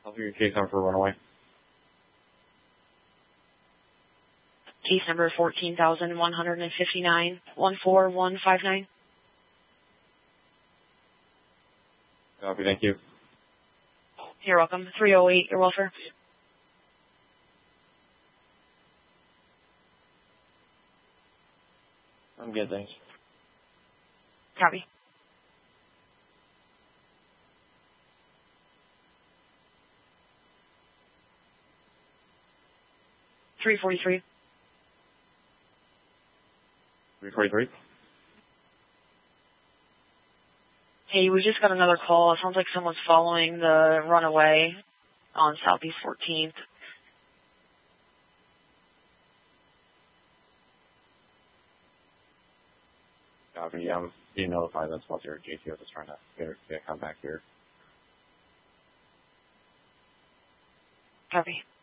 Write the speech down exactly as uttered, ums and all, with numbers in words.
I'll do your case number for runaway. Case number fourteen thousand one hundred fifty-nine, one four one five nine. Copy, thank you. You're welcome. three oh eight, your welfare. I'm good, thanks. Copy. three forty-three. three forty-three? Hey, we just got another call. It sounds like someone's following the runaway on Southeast fourteenth. Copy, yeah, I'm being notified. That's what your J T O is trying to get, get come back here. Copy.